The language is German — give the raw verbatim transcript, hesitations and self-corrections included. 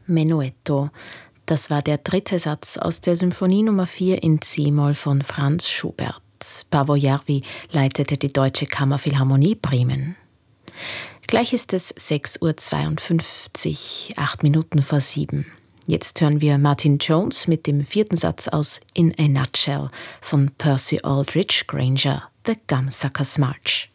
Menuetto. Das war der dritte Satz aus der Symphonie Nummer vier in C-Moll von Franz Schubert. Paavo Järvi leitete die Deutsche Kammerphilharmonie Bremen. Gleich ist es sechs Uhr zweiundfünfzig, acht Minuten vor sieben. Jetzt hören wir Martin Jones mit dem vierten Satz aus In a Nutshell von Percy Aldrich Granger, The Gumsuckers March.